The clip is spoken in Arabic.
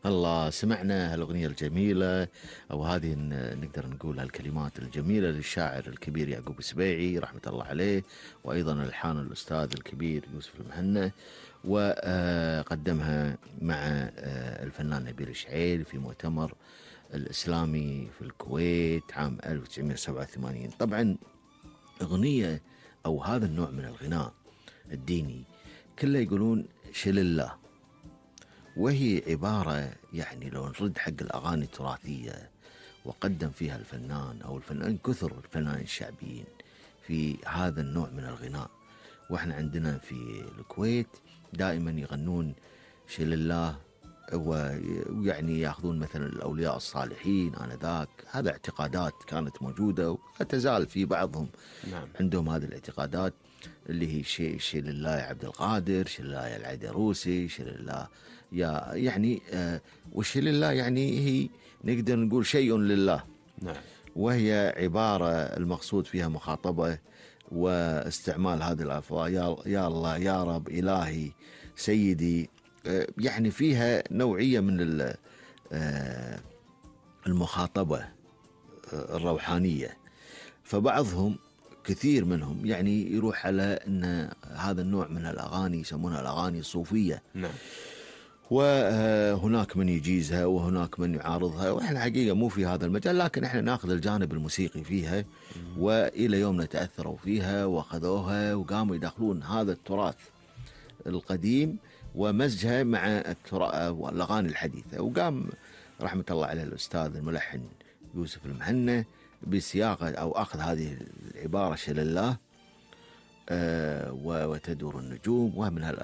الله، سمعنا هالأغنية الجميلة أو هذه نقدر نقول هالكلمات الجميلة للشاعر الكبير يعقوب السبيعي رحمة الله عليه، وأيضا ألحان الأستاذ الكبير يوسف المهنا، وقدمها مع الفنان نبيل الشعيل في مؤتمر الإسلامي في الكويت عام 1987. طبعا أغنية أو هذا النوع من الغناء الديني كله يقولون شلله، وهي عبارة يعني لو نرد حق الأغاني التراثية وقدم فيها الفنان أو الفنان، كثر الفنانين الشعبيين في هذا النوع من الغناء. وإحنا عندنا في الكويت دائما يغنون شل الله، ويعني ياخذون مثلا الأولياء الصالحين آنذاك. هذا اعتقادات كانت موجودة ولا تزال في بعضهم. نعم. عندهم هذه الاعتقادات اللي هي شيء لله يا عبد القادر، شيء لله يا العيدروسي، شيء لله يا يعني وشيء لله يعني هي نقدر نقول شيء لله. نعم. وهي عبارة المقصود فيها مخاطبة واستعمال هذه الألفاظ، يا الله يا رب إلهي سيدي. يعني فيها نوعية من المخاطبة الروحانية. فبعضهم كثير منهم يعني يروح على أن هذا النوع من الأغاني يسمونها الأغاني الصوفية. نعم. وهناك من يجيزها وهناك من يعارضها، وإحنا حقيقة مو في هذا المجال، لكن إحنا ناخذ الجانب الموسيقي فيها. وإلى يومنا تأثروا فيها وأخذوها وقاموا يدخلون هذا التراث القديم ومزجها مع الأغاني الحديثة. وقام رحمة الله عليه الأستاذ الملحن يوسف المهنا بسياقة أو أخذ هذه العبارة شل الله وتدور النجوم ومن